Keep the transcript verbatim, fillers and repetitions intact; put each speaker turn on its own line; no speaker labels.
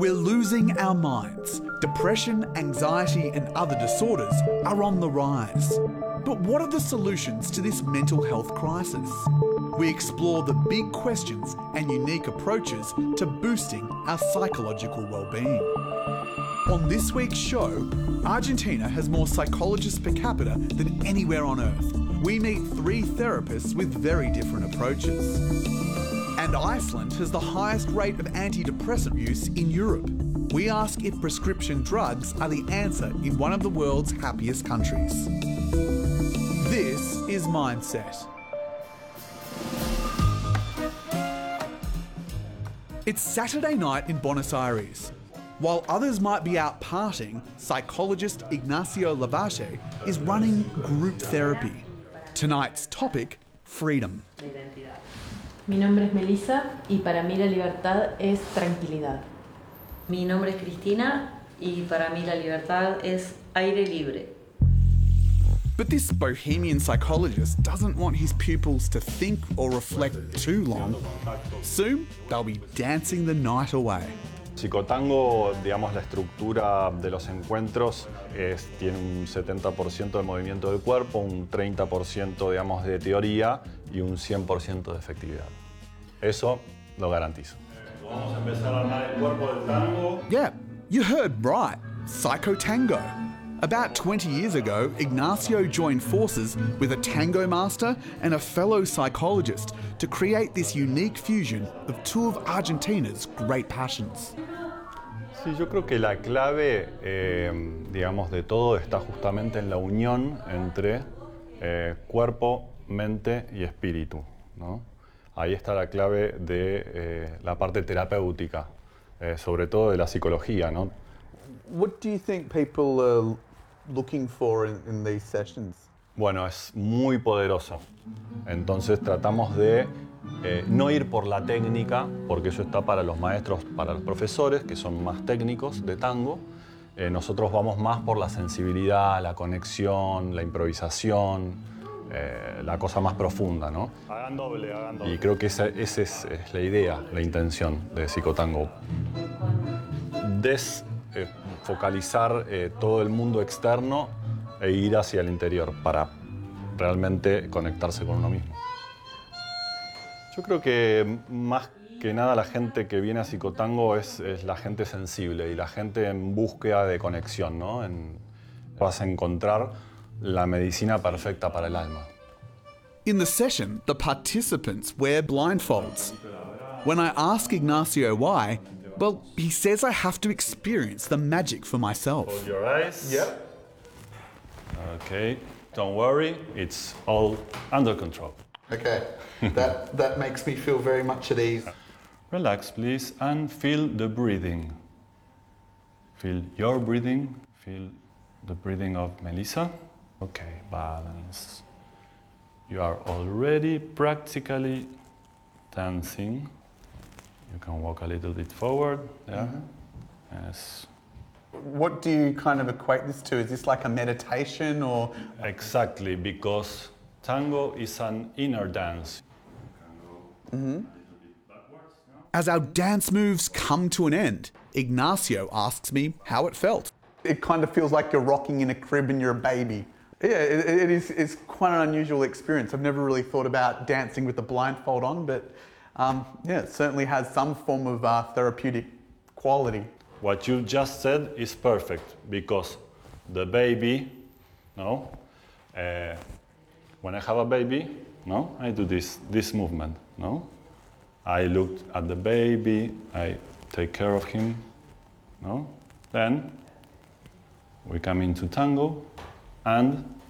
We're losing our minds. Depression, anxiety and other disorders are on the rise. But what are the solutions to this mental health crisis? We explore the big questions and unique approaches to boosting our psychological well-being. On this week's show, Argentina has more psychologists per capita than anywhere on earth. We meet three therapists with very different approaches. And Iceland has the highest rate of antidepressant use in Europe. We ask if prescription drugs are the answer in one of the world's happiest countries. This is Mindset. It's Saturday night in Buenos Aires. While others might be out partying, psychologist Ignacio Lavache is running group therapy. Tonight's topic, freedom.
Mi nombre es Melissa y para mí la libertad es tranquilidad.
Mi nombre es Cristina y para mí la libertad es aire libre.
But this bohemian psychologist doesn't want his pupils to think or reflect too long. Soon, they'll be dancing the night away.
Psicotango, digamos, la estructura de los encuentros es, tiene un setenta por ciento de movimiento del cuerpo, un treinta por ciento, digamos, de teoría y un cien por ciento de efectividad. Eso lo garantizo. Vamos a empezar a armar el cuerpo del tango.
Yeah, you heard right. Psychotango. About twenty years ago, Ignacio joined forces with a tango master and a fellow psychologist to create this unique fusion of two of Argentina's great passions.
Sí, yo creo que la clave, eh, digamos, de todo está justamente en la unión entre eh, cuerpo, mente y espíritu, ¿no? Ahí está la clave de eh, la parte terapéutica, eh, sobre todo de la psicología, ¿no?
What do you think people are looking for in, in these sessions?
Bueno, es muy poderoso. Entonces tratamos de eh, no ir por la técnica, porque eso está para los maestros, para los profesores, que son más técnicos de tango. Eh, nosotros vamos más por la sensibilidad, la conexión, la improvisación, eh, la cosa más profunda, ¿no? Hagan doble, hagan doble. Y creo que esa, esa es, es la idea, la intención de Psicotango. Des, eh, focalizar eh, todo el mundo externo e ir hacia el interior para realmente conectarse con uno mismo. Yo creo que más que nada la gente que viene a Psicotango es, es la gente sensible y la gente en búsqueda de conexión, ¿no? En, vas a encontrar la medicina perfecta para el alma.
In the session, the participants wear blindfolds. When I ask Ignacio why, well, he says I have to experience the magic for myself.
Close your eyes.
Yep.
Okay, don't worry, it's all under control.
Okay, that, that makes me feel very much at ease.
Relax, please, and feel the breathing. Feel your breathing, feel the breathing of Melissa. Okay, balance. You are already practically dancing. You can walk a little bit forward, yeah? Mm-hmm. Yes.
What do you kind of equate this to? Is this like a meditation or?
Exactly, because tango is an inner dance.
Mm-hmm.
As our dance moves come to an end, Ignacio asks me how it felt.
It kind of feels like you're rocking in a crib and you're a baby. Yeah, it, it is it's quite an unusual experience. I've never really thought about dancing with the blindfold on, but um, yeah, it certainly has some form of uh, therapeutic quality.
What you just said is perfect, because the baby, no, uh, when I have a baby, no, I do this, this movement, no? I look at the baby, I take care of him, no? Then we come into tango, and